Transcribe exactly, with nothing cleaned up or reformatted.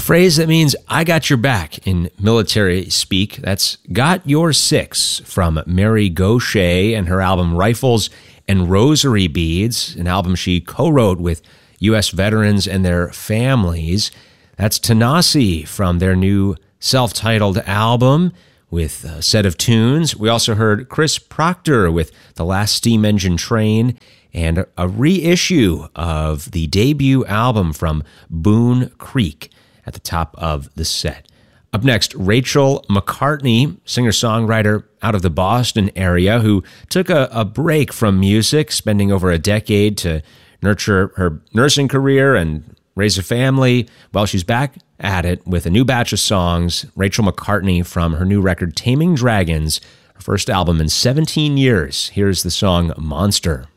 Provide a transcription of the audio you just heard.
phrase that means I got your back in military speak. That's Got Your Six from Mary Gauthier and her album Rifles and Rosary Beads, an album she co-wrote with U S veterans and their families. That's Tanasi from their new self-titled album with a set of tunes. We also heard Chris Proctor with The Last Steam Engine Train and a reissue of the debut album from Boone Creek at the top of the set. Up next, Rachel McCartney, singer-songwriter out of the Boston area who took a, a break from music, spending over a decade to nurture her nursing career and raise a family. Well, she's back at it with a new batch of songs. Rachel McCartney from her new record, Taming Dragons, her first album in seventeen years. Here's the song Monster.